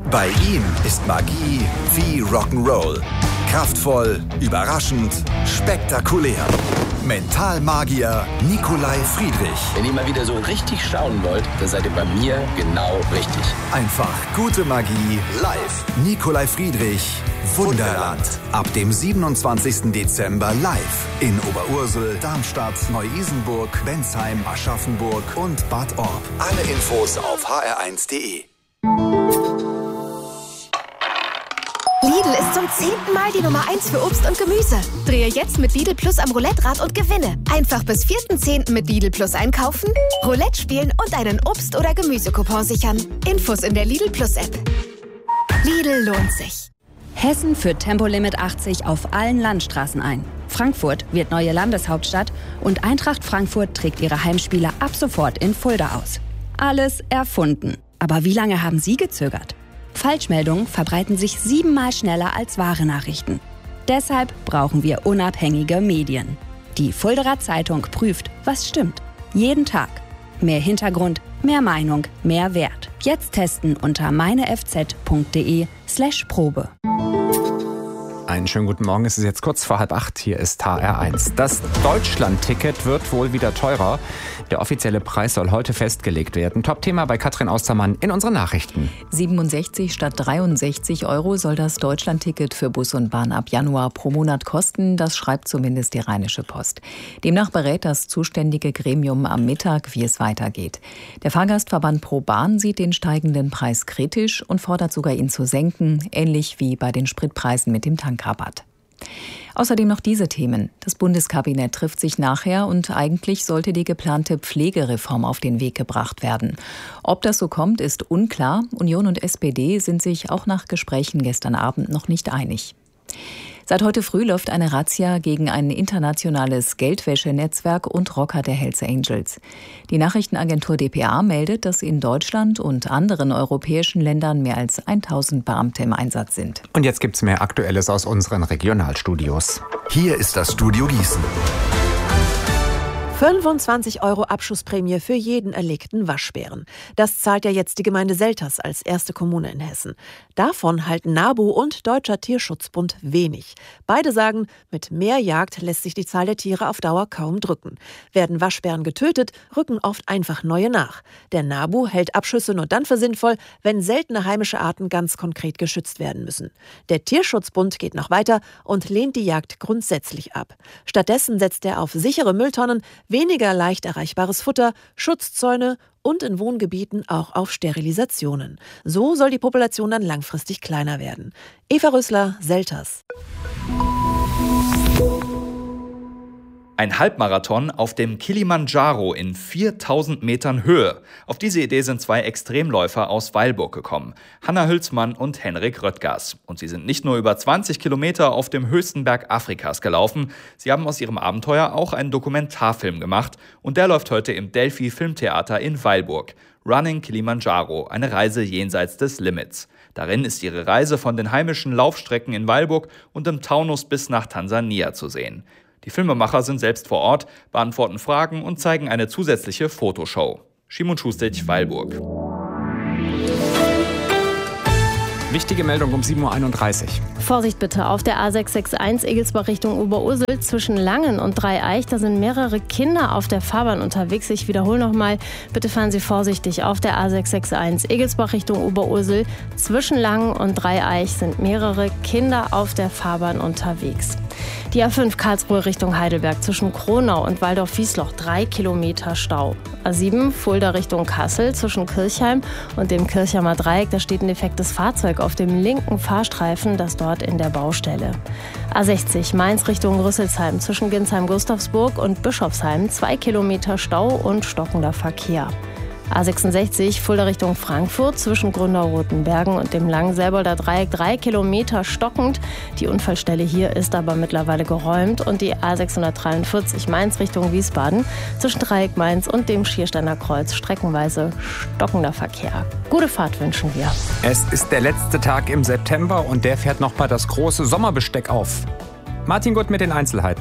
Bei ihm ist Magie wie Rock'n'Roll. Kraftvoll, überraschend, spektakulär. Mentalmagier Nikolai Friedrich. Wenn ihr mal wieder so richtig staunen wollt, dann seid ihr bei mir genau richtig. Einfach gute Magie live. Nikolai Friedrich, Wunderland. Ab dem 27. Dezember live in Oberursel, Darmstadt, Neu-Isenburg, Bensheim, Aschaffenburg und Bad Orb. Alle Infos auf hr1.de. Lidl ist zum 10. Mal die Nummer 1 für Obst und Gemüse. Drehe jetzt mit Lidl Plus am Roulette-Rad und gewinne. Einfach bis 4.10. mit Lidl Plus einkaufen, Roulette spielen und einen Obst- oder Gemüsecoupon sichern. Infos in der Lidl Plus App. Lidl lohnt sich. Hessen führt Tempolimit 80 auf allen Landstraßen ein. Frankfurt wird neue Landeshauptstadt und Eintracht Frankfurt trägt ihre Heimspiele ab sofort in Fulda aus. Alles erfunden. Aber wie lange haben Sie gezögert? Falschmeldungen verbreiten sich 7-mal schneller als wahre Nachrichten. Deshalb brauchen wir unabhängige Medien. Die Fuldaer Zeitung prüft, was stimmt. Jeden Tag. Mehr Hintergrund, mehr Meinung, mehr Wert. Jetzt testen unter meinefz.de/Probe. Einen schönen guten Morgen, es ist jetzt kurz vor 7:30, hier ist HR1. Das Deutschland-Ticket wird wohl wieder teurer. Der offizielle Preis soll heute festgelegt werden. Top-Thema bei Katrin Austermann in unseren Nachrichten. 67 statt 63 € soll das Deutschland-Ticket für Bus und Bahn ab Januar pro Monat kosten. Das schreibt zumindest die Rheinische Post. Demnach berät das zuständige Gremium am Mittag, wie es weitergeht. Der Fahrgastverband Pro Bahn sieht den steigenden Preis kritisch und fordert sogar, ihn zu senken, ähnlich wie bei den Spritpreisen mit dem Tankrabatt. Außerdem noch diese Themen. Das Bundeskabinett trifft sich nachher und eigentlich sollte die geplante Pflegereform auf den Weg gebracht werden. Ob das so kommt, ist unklar. Union und SPD sind sich auch nach Gesprächen gestern Abend noch nicht einig. Seit heute früh läuft eine Razzia gegen ein internationales Geldwäschenetzwerk und Rocker der Hells Angels. Die Nachrichtenagentur dpa meldet, dass in Deutschland und anderen europäischen Ländern mehr als 1000 Beamte im Einsatz sind. Und jetzt gibt's mehr Aktuelles aus unseren Regionalstudios. Hier ist das Studio Gießen. 25 € Abschussprämie für jeden erlegten Waschbären. Das zahlt ja jetzt die Gemeinde Selters als erste Kommune in Hessen. Davon halten NABU und Deutscher Tierschutzbund wenig. Beide sagen, mit mehr Jagd lässt sich die Zahl der Tiere auf Dauer kaum drücken. Werden Waschbären getötet, rücken oft einfach neue nach. Der NABU hält Abschüsse nur dann für sinnvoll, wenn seltene heimische Arten ganz konkret geschützt werden müssen. Der Tierschutzbund geht noch weiter und lehnt die Jagd grundsätzlich ab. Stattdessen setzt er auf sichere Mülltonnen, weniger leicht erreichbares Futter, Schutzzäune und in Wohngebieten auch auf Sterilisationen. So soll die Population dann langfristig kleiner werden. Eva Rössler, Selters. Ein Halbmarathon auf dem Kilimanjaro in 4000 Metern Höhe. Auf diese Idee sind zwei Extremläufer aus Weilburg gekommen. Hanna Hülsmann und Henrik Röttgers. Und sie sind nicht nur über 20 Kilometer auf dem höchsten Berg Afrikas gelaufen. Sie haben aus ihrem Abenteuer auch einen Dokumentarfilm gemacht. Und der läuft heute im Delphi Filmtheater in Weilburg. Running Kilimanjaro, eine Reise jenseits des Limits. Darin ist ihre Reise von den heimischen Laufstrecken in Weilburg und im Taunus bis nach Tansania zu sehen. Die Filmemacher sind selbst vor Ort, beantworten Fragen und zeigen eine zusätzliche Fotoshow. Schimon Schustich, Weilburg. Wichtige Meldung um 7:31 Uhr. Vorsicht bitte, auf der A661 Egelsbach Richtung Oberursel zwischen Langen und Dreieich. Da sind mehrere Kinder auf der Fahrbahn unterwegs. Ich wiederhole nochmal, bitte fahren Sie vorsichtig. Auf der A661 Egelsbach Richtung Oberursel zwischen Langen und Dreieich sind mehrere Kinder auf der Fahrbahn unterwegs. Die A5 Karlsruhe Richtung Heidelberg zwischen Kronau und Waldorf-Wiesloch 3 Kilometer Stau. A7 Fulda Richtung Kassel zwischen Kirchheim und dem Kirchheimer Dreieck. Da steht ein defektes Fahrzeug auf dem linken Fahrstreifen, das dort in der Baustelle. A60 Mainz Richtung Rüsselsheim zwischen Ginsheim-Gustavsburg und Bischofsheim 2 Kilometer Stau und stockender Verkehr. A66 Fulda Richtung Frankfurt zwischen Grünau-Rotenbergen und dem Langenselbolder Dreieck 3 Kilometer stockend. Die Unfallstelle hier ist aber mittlerweile geräumt. Und die A643 Mainz Richtung Wiesbaden zwischen Dreieck Mainz und dem Schiersteiner Kreuz streckenweise stockender Verkehr. Gute Fahrt wünschen wir. Es ist der letzte Tag im September und der fährt nochmal das große Sommerbesteck auf. Martin Gutt mit den Einzelheiten.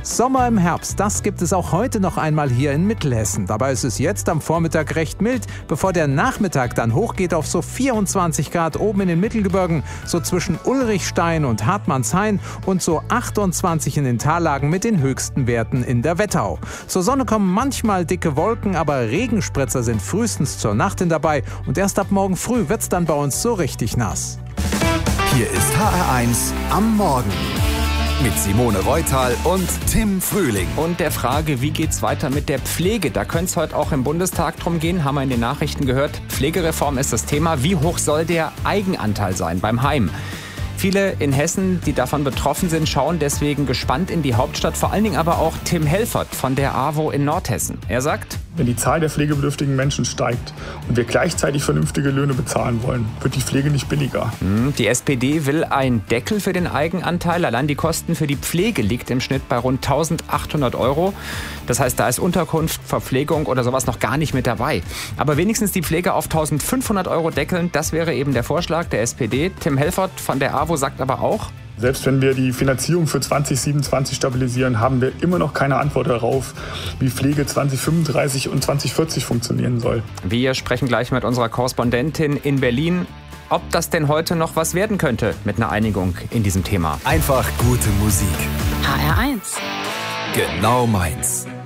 Sommer im Herbst, das gibt es auch heute noch einmal hier in Mittelhessen. Dabei ist es jetzt am Vormittag recht mild, bevor der Nachmittag dann hochgeht auf so 24 Grad oben in den Mittelgebirgen, so zwischen Ulrichstein und Hartmannshain und so 28 in den Tallagen mit den höchsten Werten in der Wetterau. Zur Sonne kommen manchmal dicke Wolken, aber Regenspritzer sind frühestens zur Nacht hin dabei und erst ab morgen früh wird's dann bei uns so richtig nass. Hier ist HR1 am Morgen. Mit Simone Reutal und Tim Frühling. Und der Frage, wie geht's weiter mit der Pflege? Da könnte es heute auch im Bundestag drum gehen, haben wir in den Nachrichten gehört. Pflegereform ist das Thema. Wie hoch soll der Eigenanteil sein beim Heim? Viele in Hessen, die davon betroffen sind, schauen deswegen gespannt in die Hauptstadt. Vor allen Dingen aber auch Tim Helfert von der AWO in Nordhessen. Er sagt: Wenn die Zahl der pflegebedürftigen Menschen steigt und wir gleichzeitig vernünftige Löhne bezahlen wollen, wird die Pflege nicht billiger. Die SPD will einen Deckel für den Eigenanteil. Allein die Kosten für die Pflege liegt im Schnitt bei rund 1.800 €. Das heißt, da ist Unterkunft, Verpflegung oder sowas noch gar nicht mit dabei. Aber wenigstens die Pflege auf 1.500 € deckeln, das wäre eben der Vorschlag der SPD. Tim Helfert von der AWO sagt aber auch: Selbst wenn wir die Finanzierung für 2027 stabilisieren, haben wir immer noch keine Antwort darauf, wie Pflege 2035 und 2040 funktionieren soll. Wir sprechen gleich mit unserer Korrespondentin in Berlin, ob das denn heute noch was werden könnte mit einer Einigung in diesem Thema. Einfach gute Musik. HR1. Genau meins.